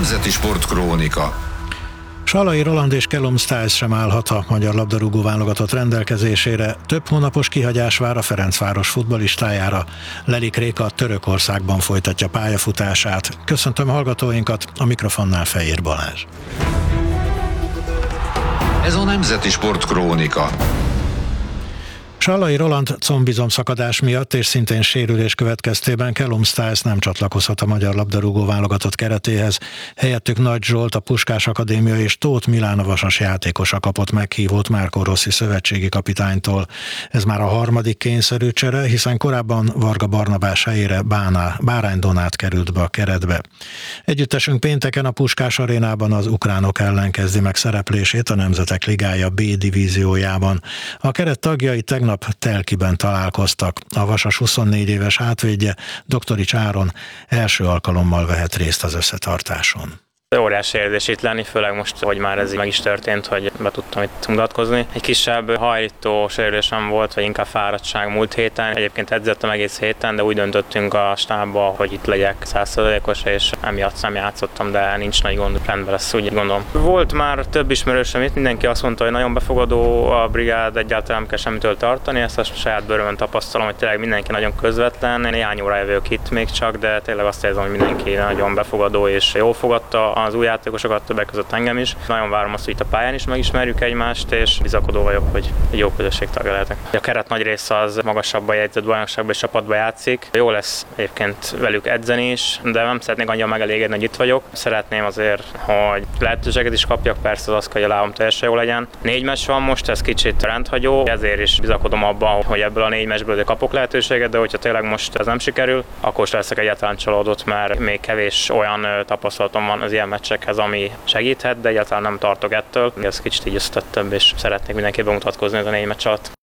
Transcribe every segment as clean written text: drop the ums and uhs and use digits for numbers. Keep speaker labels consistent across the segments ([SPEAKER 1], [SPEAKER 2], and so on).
[SPEAKER 1] Nemzeti Sportkrónika.
[SPEAKER 2] Sallai Roland és Callum Styles sem állhat a magyar labdarúgó válogatott rendelkezésére. Több hónapos kihagyás vár a Ferencváros futballistájára. Lelik Réka Törökországban folytatja pályafutását. Köszöntöm hallgatóinkat, a mikrofonnál Fejér Balázs.
[SPEAKER 1] Ez a Nemzeti Sportkrónika.
[SPEAKER 2] Sallai Roland combizomszakadás miatt és szintén sérülés következtében Callum Styles nem csatlakozhat a magyar labdarúgó válogatott keretéhez. Helyettük Nagy Zsolt, a Puskás Akadémia és Tóth Milán Vasas játékosa kapott meghívót Marco Rossi szövetségi kapitánytól. Ez már a harmadik kényszerű csere, hiszen korábban Varga Barnabás helyére Bárány Donát került be a keretbe. Együttesünk pénteken a Puskás arénában az ukránok ellen kezdi meg szereplését a Nemzetek Ligája B divíziójában. A keret tagjai tegnap Telkiben találkoztak. A Vasas 24 éves hátvédje, Doktorics Áron első alkalommal vehet részt az összetartáson.
[SPEAKER 3] Óriási érzés itt lenni, főleg most, hogy már ez meg is történt, hogy be tudtam itt mutatkozni. Egy kisebb hajlító sérülésem volt, vagy inkább fáradtság múlt héten. Egyébként edzettem egész héten, de úgy döntöttünk a stábba, hogy itt legyek 100%-os, és emiatt nem játszottam, de nincs nagy gond, rendben lesz, úgy gondolom. Volt már több ismerősöm itt, mindenki azt mondta, hogy nagyon befogadó a brigád, egyáltalán nem kell semmitől tartani, ezt a saját bőrömön tapasztalom, hogy tényleg mindenki nagyon közvetlen. Néhány órája vagyok itt még csak, de tényleg azt érzem, hogy mindenki nagyon befogadó és jól fogadta az új játékosokat, többek között engem is. Nagyon várom azt, hogy itt a pályán is megismerjük egymást, és bizakodó vagyok, hogy egy jó közösség tagja lehetek. A keret nagy része az magasabban jegyzett bajnokságban és csapatban játszik. Jó lesz egyébként velük edzeni is, de nem szeretnék annyira megelégedni, hogy itt vagyok. Szeretném azért, hogy lehetőséget is kapjak, persze az, hogy a lábam teljesen jó legyen. 4 meccs van most, ez kicsit rendhagyó, ezért is bizakodom abban, hogy ebből a 4 meccsből kapok lehetőséget, de hogyha tényleg most ez nem sikerül, akkor is leszek egyáltalán csalódott, mert még kevés olyan tapasztalatom van az ilyen meccsekhez, ami segíthet, de egyáltalán nem tartok ettől. Ez kicsit így összetettebb, és szeretnék mindenképpen bemutatkozni ez a 4 meccs alatt.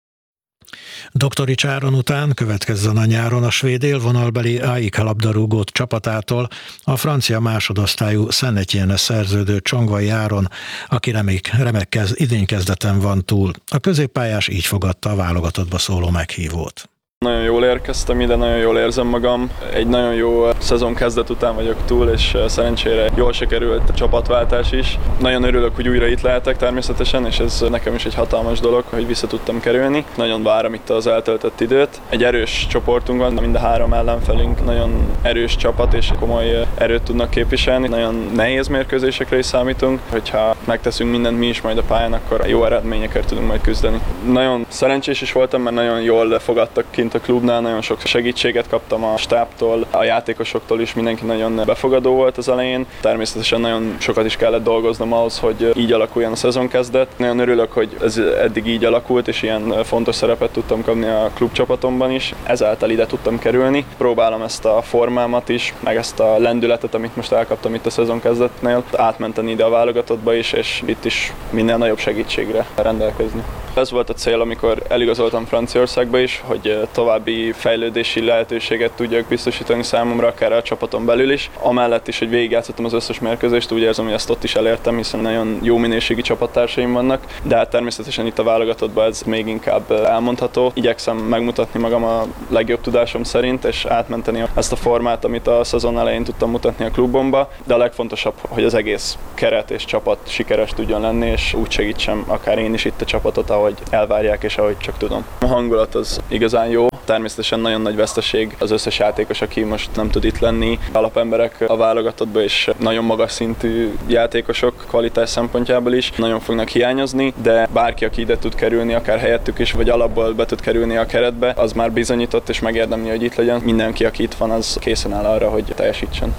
[SPEAKER 2] Doktorics Áron után következzen a nyáron a svéd élvonalbeli AIK labdarúgó csapatától a francia másodosztályú Saint-Étienne-es szerződő Csongvai Áron, aki remek idénykezdeten van túl. A középpályás így fogadta a válogatottba szóló meghívót.
[SPEAKER 4] Nagyon jól érkeztem ide, nagyon jól érzem magam. Egy nagyon jó szezon kezdet után vagyok túl, és szerencsére jól sikerült a csapatváltás is. Nagyon örülök, hogy újra itt lehetek természetesen, és ez nekem is egy hatalmas dolog, hogy vissza tudtam kerülni. Nagyon várom itt az eltöltött időt. Egy erős csoportunk van, mind a 3 ellenfelünk nagyon erős csapat, és komoly erőt tudnak képviselni. Nagyon nehéz mérkőzésekre is számítunk. Hogyha megteszünk mindent mi is majd a pályán, akkor jó eredményekért tudunk majd küzdeni. Nagyon szerencsés is voltam, mert nagyon jól fogadtak kint a klubnál, nagyon sok segítséget kaptam a stábtól, a játékosoktól is, mindenki nagyon befogadó volt az elején. Természetesen nagyon sokat is kellett dolgoznom ahhoz, hogy így alakuljon a szezonkezdet. Nagyon örülök, hogy ez eddig így alakult, és ilyen fontos szerepet tudtam kapni a klubcsapatomban is. Ezáltal ide tudtam kerülni. Próbálom ezt a formámat is, meg ezt a lendületet, amit most elkaptam itt a szezonkezdetnél, átmenteni ide a válogatottba is, és itt is minél nagyobb segítségre rendelkezni. Ez volt a cél, amikor eligazoltam Franciaországba is, hogy további fejlődési lehetőséget tudjak biztosítani számomra, akár a csapaton belül is. Amellett is, hogy végigjátszottam az összes mérkőzést, úgy érzem, hogy ezt ott is elértem, hiszen nagyon jó minőségi csapattársaim vannak, de hát természetesen itt a válogatottban ez még inkább elmondható. Igyekszem megmutatni magam a legjobb tudásom szerint, és átmenteni ezt a formát, amit a szezon elején tudtam mutatni a klubomba, de a legfontosabb, hogy az egész keret és csapat sikeres tudjon lenni, és úgy segítsem akár én is itt a csapatot, ahogy elvárják és ahogy csak tudom. A hangulat az igazán jó. Természetesen nagyon nagy veszteség az összes játékos, aki most nem tud itt lenni. Alapemberek a válogatottban, és nagyon magas szintű játékosok kvalitás szempontjából is nagyon fognak hiányozni, de bárki, aki ide tud kerülni, akár helyettük is, vagy alapból be tud kerülni a keretbe, az már bizonyított és megérdemli, hogy itt legyen. Mindenki, aki itt van, az készen áll arra, hogy teljesítsen.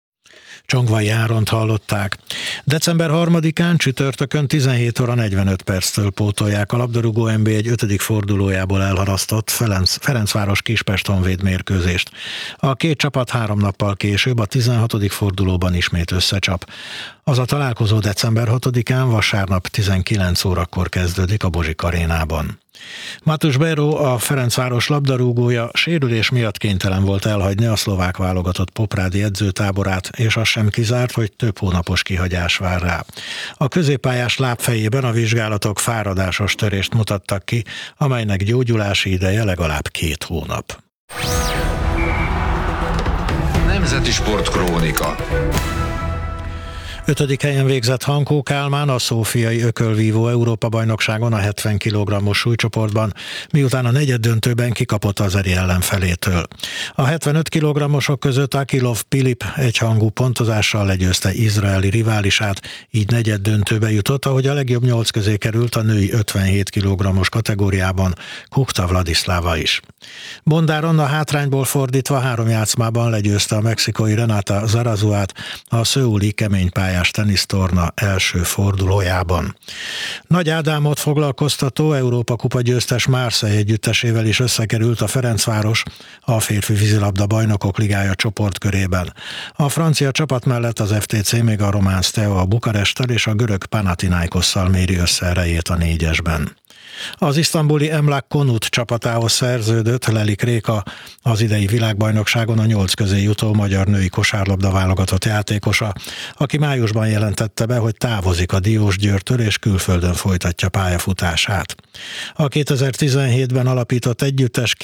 [SPEAKER 2] Csongvai Áront hallották. December 3-án csütörtökön 17 óra 45 perctől pótolják a labdarúgó NB1 5. fordulójából elharasztott Ferencváros Kispest Honvéd mérkőzést. A két csapat 3 nappal később a 16. fordulóban ismét összecsap. Az a találkozó december 6-án vasárnap 19 órakor kezdődik a Bozsik arénában. Matus Bero, a Ferencváros labdarúgója sérülés miatt kénytelen volt elhagyni a szlovák válogatott poprádi edzőtáborát, és az sem kizárt, hogy több hónapos kihagyás vár rá. A középpályás lábfejében a vizsgálatok fáradásos törést mutattak ki, amelynek gyógyulási ideje legalább 2 hónap.
[SPEAKER 1] Nemzeti Sportkrónika.
[SPEAKER 2] 5. helyen végzett Hankó Kálmán a szófiai ökölvívó Európa-bajnokságon a 70 kg-os súlycsoportban, miután a negyeddöntőben kikapott az eri ellenfelétől. A 75 kg-osok között Akilov Pilip egyhangú pontozással legyőzte izraeli riválisát, így negyeddöntőbe jutott, ahogy a legjobb 8 közé került a női 57 kg-os kategóriában Kukta Vladislava is. Bondáron a hátrányból fordítva 3 játszmában legyőzte a mexikói Renata Zarazuát a szöuli keménypályás tenisztorna első fordulójában. Nagy Ádámot foglalkoztató Európa-kupa győztes Marseille együttesével is összekerült a Ferencváros a férfi vízilabda bajnokok ligája csoportkörében. A francia csapat mellett az FTC még a román Steaua Bukaresttel és a görög Panathinaikosszal méri össze erejét a 4-esben. Az isztambuli Emlak Konut csapatához szerződött Lelik Réka, az idei világbajnokságon a 8 közé jutó magyar női kosárlabda válogatott játékosa, aki májusban jelentette be, hogy távozik a Diósgyőrtől és külföldön folytatja pályafutását. A 2017-ben alapított együttes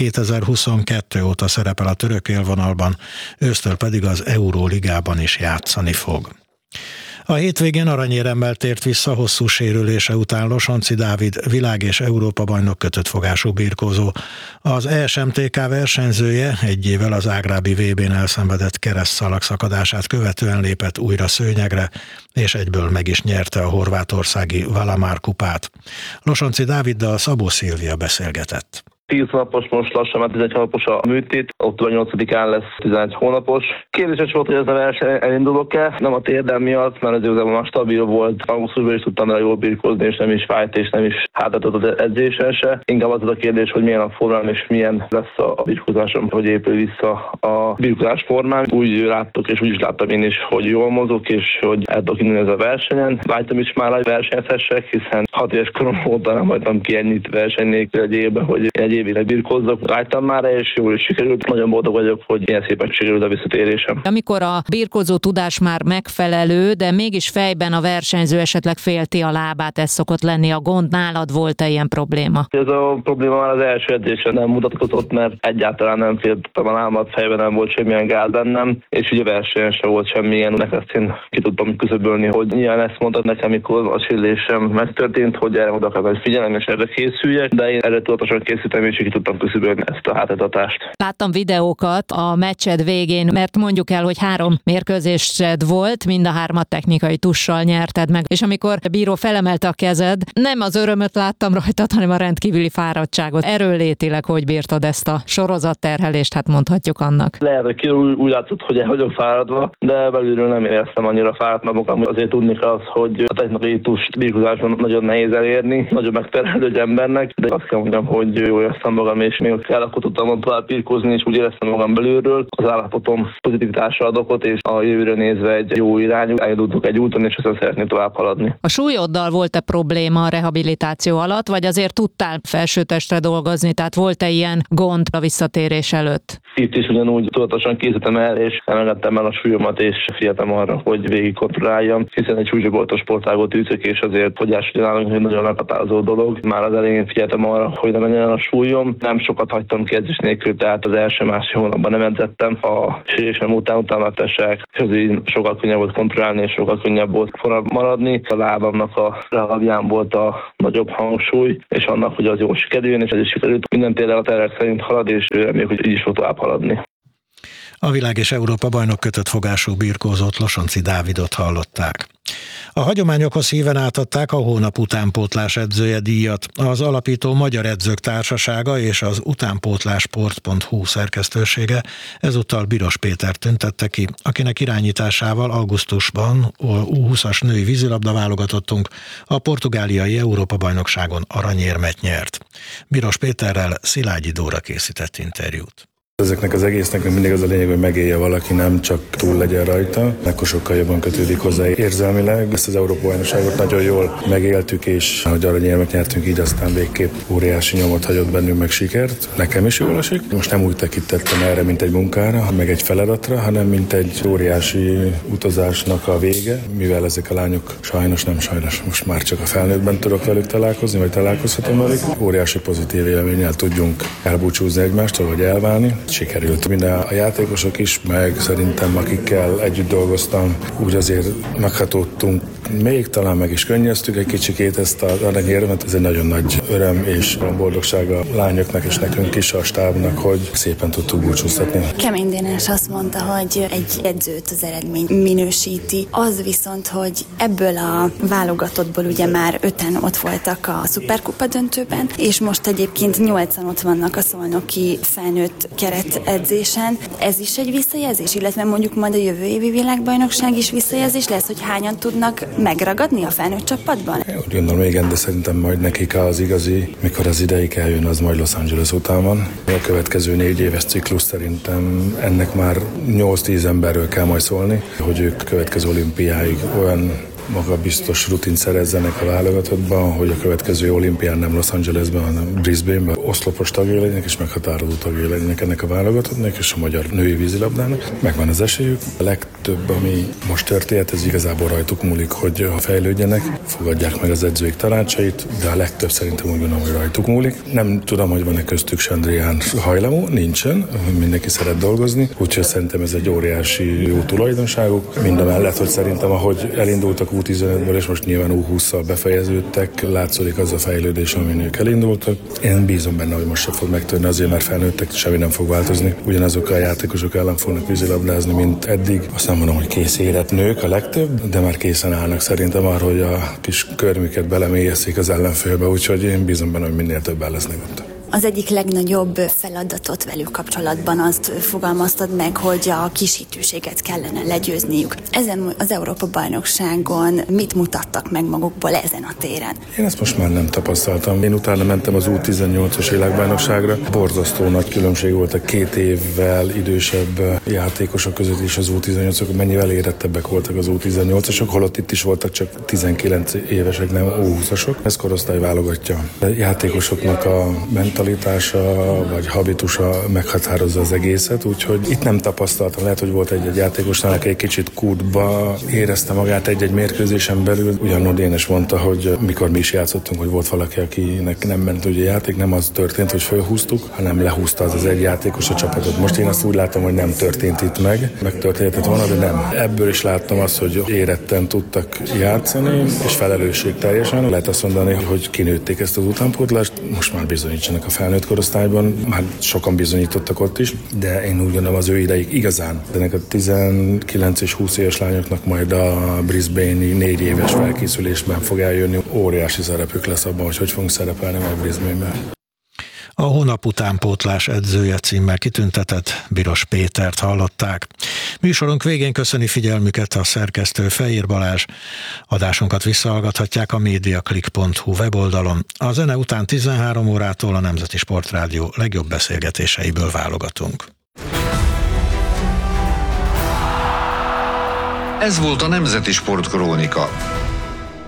[SPEAKER 2] 2022 óta szerepel a török élvonalban, ősztől pedig az Euróligában is játszani fog. A hétvégén aranyéremmel tért vissza hosszú sérülése után Losonczy Dávid világ- és Európa-bajnok kötött fogású birkózó. Az ESMTK versenyzője egy évvel az ágrábi VB-n elszenvedett keresztszalag szakadását követően lépett újra szőnyegre, és egyből meg is nyerte a horvátországi Valamar kupát. Losonczy Dáviddal Szabó Szilvia beszélgetett.
[SPEAKER 5] 10 napos, most lassan már 11 hónapos a műtét, október 8-án lesz 11 hónapos. Kérdéses volt, hogy ez a verseny elindulok-e, nem a térdem miatt, mert ez igazából már stabil volt. Augusztusban is tudtam vele jól birkózni, és nem is fájt, és nem is hátratott az edzésen se. Inkább az a kérdés, hogy milyen a formám, és milyen lesz a birkózásom, hogy épül vissza a birkózás formám. Úgy láttok, és úgy is láttam én is, hogy jól mozog, és hogy el tudok indulni ez a versenyen. Vágytam is már, hogy versenyezhessek, hiszen 6 éves korom óta nem hagytam ki ennyit verseny nélkül egy évben, hogy egy évig birkózzak. Vágytam már, és jól is sikerült. Nagyon boldog vagyok, hogy ilyen szépen sikerült a visszatérésem.
[SPEAKER 6] Amikor a birkózó tudás már megfelelő, de mégis fejben a versenyző esetleg félti a lábát, ez szokott lenni a gond. Nálad volt-e ilyen probléma?
[SPEAKER 5] Ez a probléma már az első edzésen nem mutatkozott, mert egyáltalán nem féltem a lábat, fejben nem volt semmilyen gáz bennem, és ugye a versenyen sem volt semmilyen. Ezt én ki tudtam küszöbölni, hogy nyilván ezt mondtad nekem, amikor a sérülésem megtörtént, hogy erre oda kell figyelnem, és erre készüljek, de én erre tudatosan készültem, és ki tudtam küszöbölni ezt a hátratatást.
[SPEAKER 6] Láttam videókat a meccsed végén, mert mondjuk el, hogy 3 mérkőzésed volt, mind a 3 technikai tussal nyerted meg, és amikor a bíró felemelte a kezed, nem az örömöt láttam rajtad, hanem a rendkívüli fáradtságot. Erőlétileg hogy bírtad ezt a sorozatterhelést, hát mondhatjuk annak.
[SPEAKER 5] Lehet, hogy ki úgy látszott, hogy el vagyok fáradva, de belülről nem éreztem annyira fáradtnak magam. Azért tudni kell az, hogy a technikai tuss birkózáson nagyon nehéz elérni, nagyon megterhelő egy embernek, de azt kell mondjam, hogy jól éreztem magam, és még kell, akkor tudtam tovább birkózni, és úgy éreztem magam belülről. Az állapotom pozitivitásra ad okot, és a jövőre nézve egy jó irányú, elindultunk egy úton, és ezen szeretnék tovább haladni.
[SPEAKER 6] A súlyoddal volt-e probléma a rehabilitáció alatt, vagy azért tudtál felsőtestre dolgozni, tehát volt-e ilyen gond a visszatérés előtt?
[SPEAKER 5] Itt is ugyanúgy tudatosan készítettem el, és emelgettem el a súlyomat, és figyeltem arra, hogy végig kontrolláljam, hiszen egy súlycsoportos sportágot űzök, és azért fogyás nálunk egy nagyon meghatározó dolog. Már az elején figyeltem arra, hogy ne menjen el a súlyom. Nem sokat hagytam ki edzés nélkül, tehát az első-másfél hónapban nem edzettem. A sérülésem utána-tesek közül sokkal könnyebb volt kontrollálni, és sokkal könnyebb volt forrad maradni. A lábamnak a lábján volt a nagyobb hangsúly, és annak, hogy az jól sikerüljön, és ez is sikerült. Minden például a tervek szerint halad, és reméljük, hogy így is fog tovább haladni.
[SPEAKER 2] A világ- és Európa bajnok kötött fogású birkózót, Losonczy Dávidot hallották. A hagyományokhoz híven átadták a hónap utánpótlás edzője díjat. Az alapító Magyar Edzők Társasága és az utánpótlásport.hu szerkesztősége ezúttal Biros Péter tüntette ki, akinek irányításával augusztusban U20-as női vízilabda válogatottunk a portugáliai Európa-bajnokságon aranyérmet nyert. Biros Péterrel Szilágyi Dóra készített interjút.
[SPEAKER 7] Ezeknek az egésznek mindig az a lényeg, hogy megélje valaki, nem csak túl legyen rajta, akkor sokkal jobban kötődik hozzá érzelmileg. Ezt az Európa-bajnokságot nagyon jól megéltük, és ahogy aranyérmet nyertünk, így aztán végképp óriási nyomot hagyott bennünk, meg sikert. Nekem is jól esik. Most nem úgy tekintettem erre, mint egy munkára, meg egy feladatra, hanem mint egy óriási utazásnak a vége, mivel ezek a lányok sajnos most már csak a felnőttben tudok velük találkozni, vagy találkozhatom velük. Óriási pozitív élménnyel tudjunk elbúcsúzni egymástól, vagy elválni. sikerült. Minden a játékosok is, meg szerintem akikkel együtt dolgoztam, úgy azért meghatódtunk, még talán meg is könnyeztük egy kicsikét ezt az aranyérmet. Ez egy nagyon nagy öröm és boldogság a lányoknak és nekünk is, a stábnak, hogy szépen tudtuk búcsúztatni.
[SPEAKER 8] Kemény Dénes azt mondta, hogy egy edzőt az eredmény minősíti. Az viszont, hogy ebből a válogatottból ugye már 5-en ott voltak a szuperkupa döntőben, és most egyébként 8-an ott vannak a szolnoki felnőtt keretedzésen. Ez is egy visszajelzés, illetve mondjuk majd a jövő évi világbajnokság is visszajelzés lesz, hogy hányan tudnak megragadni a felnőtt csapatban?
[SPEAKER 7] Úgy gondolom, igen, de szerintem majd nekik az igazi, mikor az ideig eljön, az majd Los Angeles után van. A következő 4 éves ciklus szerintem ennek már 8-10 emberről kell majd szólni, hogy ők következő olimpiáig olyan magabiztos rutint szerezzenek a válogatottban, hogy a következő olimpián nem Los Angelesben, hanem Brisbaneben oszlopos tagjai legyenek és meghatározó tagjai legyenek ennek a válogatottnak és a magyar női vízilabdának. Megvan az esélyük. A legtöbb, ami most történt, ez igazából rajtuk múlik, hogy fejlődjenek, fogadják meg az edzőik tanácsait, de a legtöbb szerintem úgy gondolom, hogy rajtuk múlik. Nem tudom, hogy van-e köztük Sandrián hajlamú, nincsen, mindenki szeret dolgozni, úgyhogy szerintem ez egy óriási jó tulajdonságuk. Mindamellett, hogy szerintem, ahogy elindultak U15-ből, és most nyilván U20-szal befejeződtek, látszik az a fejlődés, amin ők elindultak. Én bízom benne, hogy most se fog megtörni, azért mert felnőttek, semmi nem fog változni. Ugyanazokkal a játékosok ellen fognak vízilabdázni, mint eddig. Azt nem mondom, hogy kész érett nők a legtöbb, de már készen állnak szerintem arra, hogy a kis körmüket belemélyezzék az ellenfélbe, úgyhogy én bízom benne, hogy minél többen lesznek ott.
[SPEAKER 8] Az egyik legnagyobb feladatot velük kapcsolatban azt fogalmaztad meg, hogy a kisítőséget kellene legyőzniük. Ezen az Európa-bajnokságon mit mutattak meg magukból ezen a téren?
[SPEAKER 7] Én ezt most már nem tapasztaltam. Én utána mentem az U18-as világbajnokságra. Borzasztó nagy különbség volt a 2 évvel idősebb játékosok között és az U18-ok, mennyivel érettebbek voltak az U18-asok, holott itt is voltak csak 19 évesek, nem U20-asok. Ez korosztály válogatja. A játékosoknak a mentalitása vagy habitusa meghatározza az egészet, úgyhogy itt nem tapasztaltam. Lehet, hogy volt egy játékosnál, aki egy kicsit kútba érezte magát egy mérkőzésen belül. Ugyanúgy Dénes mondta, hogy mikor mi is játszottunk, hogy volt valaki, akinek nem ment ugye játék, nem az történt, hogy fölhúztuk, hanem lehúzta az egy játékos a csapatot. Most én azt úgy látom, hogy nem történt itt megtörténhetett volna, de nem. Ebből is láttam azt, hogy éretten tudtak játszani, és felelősség teljesen. Lehet azt mondani, hogy kinőtték ezt az utánpótlást, most már bizonyítsanak a felnőtt korosztályban, már sokan bizonyítottak ott is, de én úgy gondolom az ő ideig igazán. De ennek a 19 és 20 éves lányoknak majd a Brisbane-i 4 éves felkészülésben fog eljönni. Óriási szerepük lesz abban, hogy fogunk szerepelni majd Brisbane-ben.
[SPEAKER 2] A hónap utánpótlás edzője címmel kitüntetett Biros Pétert hallották. Műsorunk végén köszöni figyelmüket a szerkesztő Fejér Balázs. Adásunkat visszahallgathatják a mediaclick.hu weboldalon. A zene után 13 órától a Nemzeti Sportrádió legjobb beszélgetéseiből válogatunk.
[SPEAKER 1] Ez volt a Nemzeti Sportkrónika.